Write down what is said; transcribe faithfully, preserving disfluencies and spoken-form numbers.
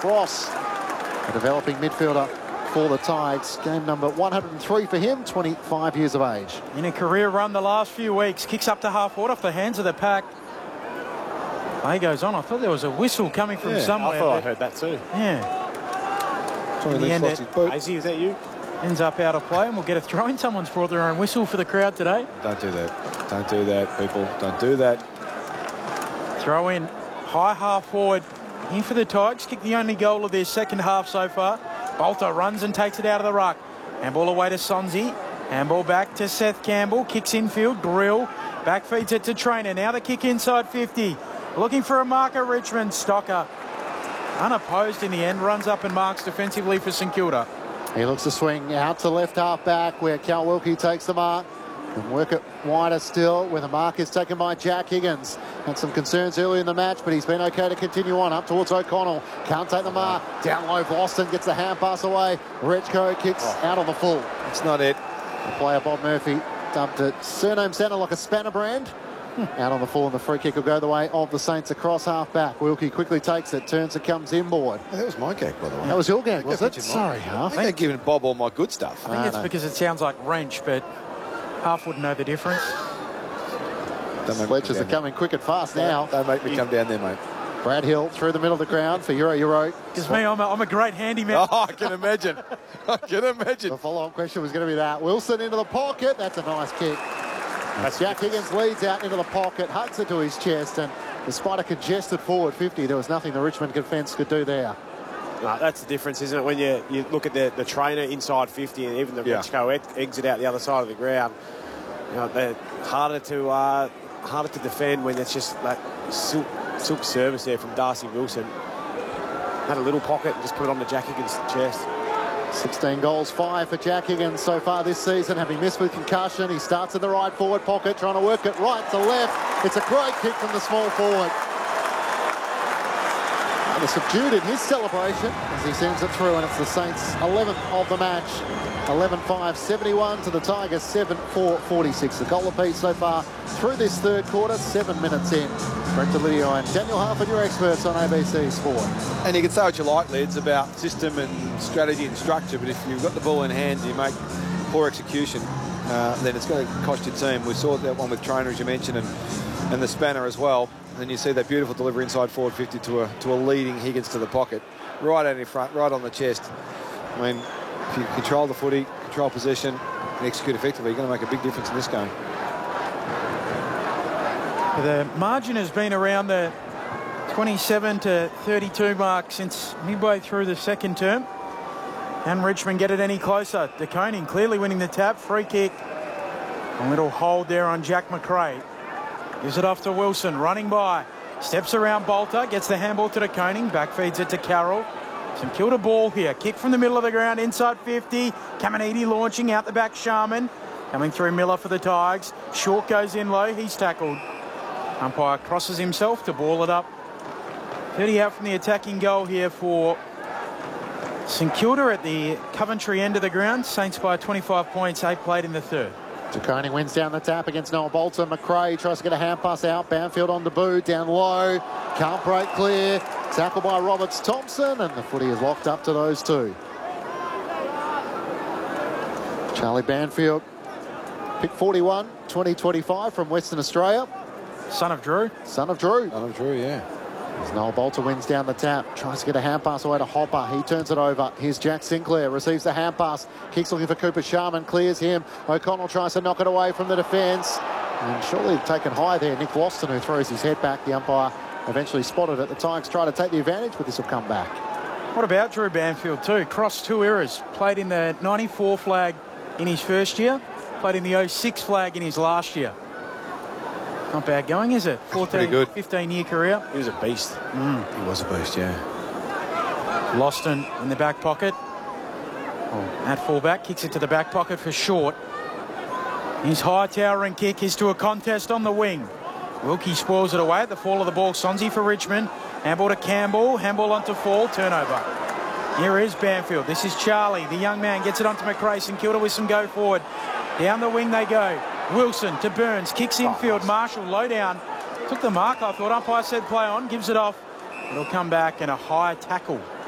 Ross, a developing midfielder for the Tigers. Game number one hundred and three for him, twenty-five years of age. In a career run the last few weeks, kicks up to half forward off the hands of the pack. Play goes on. I thought there was a whistle coming from yeah, somewhere. I thought I heard that too. Yeah. In the end, it, Hazy, is that you? Ends up out of play, and we'll get a throw-in. Someone's brought their own whistle for the crowd today. Don't do that. Don't do that, people. Don't do that. Throw in, high half forward. In for the Tigers. Kick the only goal of their second half so far. Bolter runs and takes it out of the ruck. Handball away to Sonzi. Handball back to Seth Campbell. Kicks infield. Brill. Back feeds it to Trainer. Now the kick inside fifty. Looking for a marker, Richmond. Stocker, unopposed in the end, runs up and marks defensively for St Kilda. He looks to swing out to left half back where Cal Wilkie takes the mark. And work it wider still where the mark is taken by Jack Higgins. Had some concerns early in the match, but he's been okay to continue on up towards O'Connell. Can't take the mark. Down low, Boston gets the hand pass away. Rechko kicks oh. out on the full. It's not it. The player Bob Murphy dumped it. Surname sounded like a spanner brand. Out on the full, and the free kick will go the way of the Saints across half back. Wilkie quickly takes it, turns and comes inboard. Oh, that was my gag, by the way. That was your gag, was it? Sorry, Huff. I think they're giving Bob all my good stuff. I think oh, it's no. because it sounds like wrench, but Huff wouldn't know the difference. Fletchers are coming quick and fast now. Don't make me come down there, mate. Brad Hill through the middle of the ground for Euro Euro. Because me, I'm a, I'm a great handyman. Oh, I can imagine. I can imagine. The follow-on question was going to be that. Wilson into the pocket. That's a nice kick. As Jack Higgins leads out into the pocket, hugs it to his chest, and despite a congested forward fifty, there was nothing the Richmond defence could do there. No, that's the difference, isn't it? When you, you look at the, the trainer inside fifty and even the yeah. Rechko exit out the other side of the ground, you know, they're harder to uh, harder to defend when it's just that silk, silk service there from Darcy Wilson. Had a little pocket and just put it on the Jack Higgins' chest. sixteen goals, five for Jack Higgins so far this season, having missed with concussion. He starts in the right forward pocket, trying to work it right to left. It's a great kick from the small forward. And subdued in his celebration as he sends it through, and it's the Saints' eleventh of the match. eleven five seventy-one to the Tigers, seven four forty-six. A goal apiece so far through this third quarter, seven minutes in. Brent Delidio and Daniel Harford, your experts on A B C Sport. And you can say what you like, Lids, about system and strategy and structure, but if you've got the ball in hand and you make poor execution, uh, then it's going to cost your team. We saw that one with Trainer, as you mentioned, and, and the spanner as well. And then you see that beautiful delivery inside forward fifty to a, to a leading Higgins to the pocket. Right out in front, right on the chest. I mean, if you control the footy, control possession, and execute effectively, you're going to make a big difference in this game. The margin has been around the twenty-seven to thirty-two mark since midway through the second term. And Richmond get it any closer. De Koning clearly winning the tap. Free kick. A little hold there on Jack McRae. Gives it off to Wilson, running by. Steps around Bolter, gets the handball to De Koning. Back feeds it to Carroll. St Kilda ball here. Kick from the middle of the ground, inside fifty. Caminiti launching out the back, Sharman. Coming through Miller for the Tigers. Short goes in low, he's tackled. Umpire crosses himself to ball it up. thirty out from the attacking goal here for St Kilda at the Coventry end of the ground. Saints by twenty-five points, eight played in the third. De Koning wins down the tap against Noah Bolter. McRae tries to get a hand pass out. Banfield on debut, down low. Can't break clear. Tackled by Roberts Thompson, and the footy is locked up to those two. Charlie Banfield, pick forty-one, twenty twenty-five from Western Australia. Son of Drew. Son of Drew. Son of Drew, yeah. As Noel Bolter wins down the tap, tries to get a hand pass away to Hopper. He turns it over. Here's Jack Sinclair, receives the hand pass. Kicks looking for Cooper Sharman, clears him. O'Connell tries to knock it away from the defence. And surely taken high there, Nick Loston, who throws his head back. The umpire eventually spotted it. The Tigers try to take the advantage, but this will come back. What about Drew Banfield too? Crossed two errors. Played in the ninety-four flag in his first year. Played in the oh six flag in his last year. Not bad going, is it? fourteen, good. fifteen year career. He was a beast. Mm. He was a beast, yeah. Loston in the back pocket. Oh, at fullback, kicks it to the back pocket for Short. His high towering kick is to a contest on the wing. Wilkie spoils it away at the fall of the ball. Sonzi for Richmond. Handball to Campbell. Handball onto Fall. Turnover. Here is Banfield. This is Charlie. The young man gets it onto McRae. St Kilda with some go forward. Down the wing they go. Wilson to Burns. Kicks infield. Marshall low down. Took the mark, I thought. Umpire said play on. Gives it off. It'll come back and a high tackle